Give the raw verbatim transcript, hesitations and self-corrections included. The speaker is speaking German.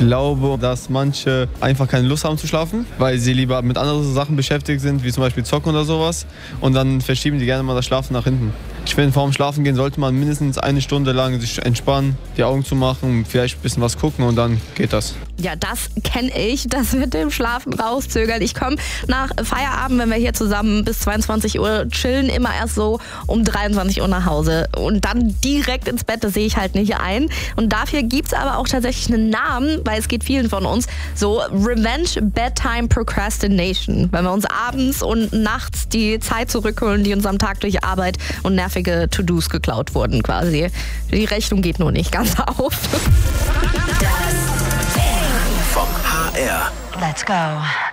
glaube, dass manche einfach keine Lust haben zu schlafen, weil sie lieber mit anderen Sachen beschäftigt sind, wie zum Beispiel Zocken oder sowas. Und dann verschieben die gerne mal das Schlafen nach hinten. Ich finde, vor dem Schlafengehen sollte man mindestens eine Stunde lang sich entspannen, die Augen zu machen, vielleicht ein bisschen was gucken und dann geht das. Ja, das kenne ich, das mit dem Schlafen rauszögern. Ich komme nach Feierabend, wenn wir hier zusammen bis zweiundzwanzig Uhr chillen, immer erst so um dreiundzwanzig Uhr nach Hause. Und dann direkt ins Bett, das sehe ich halt nicht ein. Und dafür gibt es aber auch tatsächlich einen Namen, weil es geht vielen von uns, so Revenge Bedtime Procrastination. Wenn wir uns abends und nachts die Zeit zurückholen, die uns am Tag durch Arbeit und nervige To-Dos geklaut wurden quasi. Die Rechnung geht nur nicht ganz auf. Vom H R. Let's go.